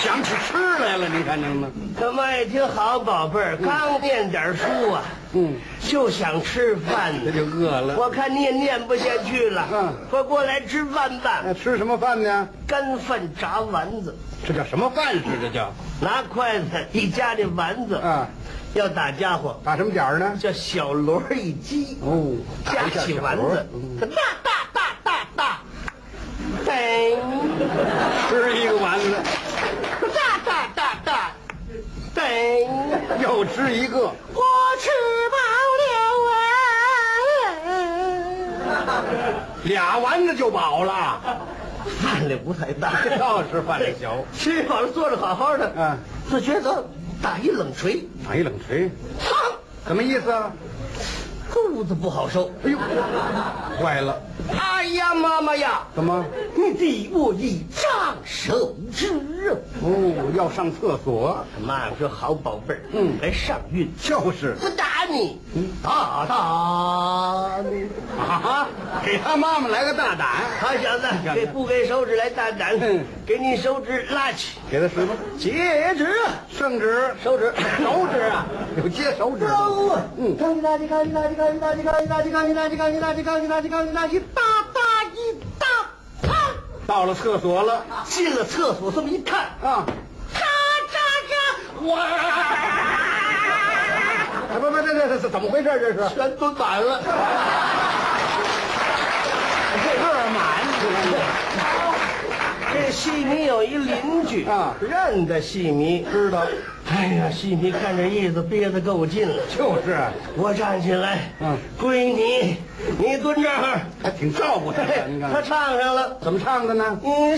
想起吃来了，你看见了吗？ 他妈一听好宝贝儿，刚念点书啊，就想吃饭这呢。 就饿了。 我看你也念不下去了，快过来吃饭吧。 那吃什么饭呢？ 干饭炸丸子， 这叫什么饭式？这叫拿筷子一夹这丸子啊， 要打家伙， 打什么点儿呢？ 叫小锣一击， 哦， 夹起丸子，大，噔， 吃一个丸子， 大，噔， 又吃一个。 我吃饱了啊， 俩丸子就饱了。 饭量不太大， 倒是饭量小。 吃饱了坐着好好的，自觉得打一冷锤， 打一冷锤，什么意思啊？ 肚子不好受。 哎呦，坏了！ 哎呀，妈妈呀！ 怎么？ 你敌我一丈受之啊！ 哦，要上厕所。 妈说好宝贝儿，还上运， 就是不打你，打你啊！给他妈妈来个大胆。 好小子，给不给手指来大胆？给你手指拉起， 给他什么？ 截指啊， 圣旨， 手指， 手指啊，有接手指。 康熙大吉，康熙大吉，康熙大吉，康熙大吉，康熙大吉，康熙大吉，康熙大吉，康熙大吉，大一大，啪！ 到了厕所了， 进了厕所，这么一看啊， 哇！ 不，这怎么回事？这是全蹲满了， 这个满。 这戏迷有一邻居啊， 认得戏迷， 知道。 哎呀，戏迷看这意思憋得够劲了。 就是， 我站起来，归你，你蹲这儿， 还挺照顾他的。你看他唱上了， 怎么唱的呢？